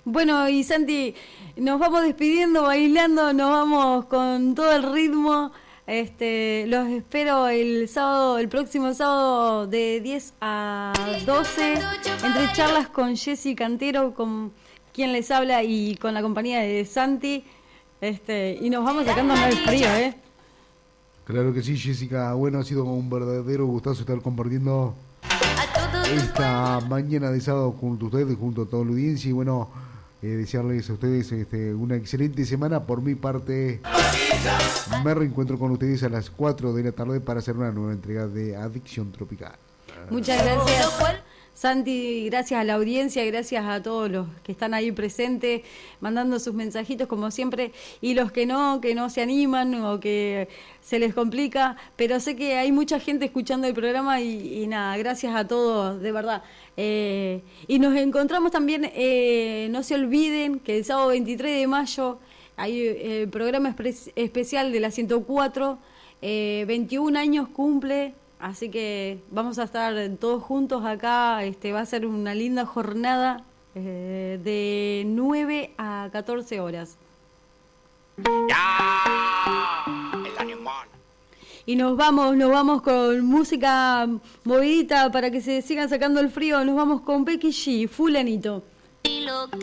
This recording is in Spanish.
Bueno, y Santi, nos vamos despidiendo, bailando, nos vamos con todo el ritmo. Los espero el próximo sábado de 10 a 12, entre charlas con Jessy Cantero, con quien les habla y con la compañía de Santi. Y nos vamos sacando el frío, Claro que sí, Jessica. Bueno, ha sido un verdadero gustazo estar compartiendo esta mañana de sábado junto a ustedes, junto a toda la audiencia. Y bueno, desearles a ustedes una excelente semana. Por mi parte, me reencuentro con ustedes a las 4 de la tarde para hacer una nueva entrega de Adicción Tropical. Muchas gracias, Santi, gracias a la audiencia, gracias a todos los que están ahí presentes, mandando sus mensajitos como siempre, y los que no se animan o que se les complica, pero sé que hay mucha gente escuchando el programa y nada, gracias a todos, de verdad. Y nos encontramos también, no se olviden que el sábado 23 de mayo hay el programa especial de la 104, 21 años cumple. Así que vamos a estar todos juntos acá, va a ser una linda jornada de 9 a 14 horas. El animal. Y nos vamos con música movidita para que se sigan sacando el frío, nos vamos con Becky G, Fulanito. Y lo que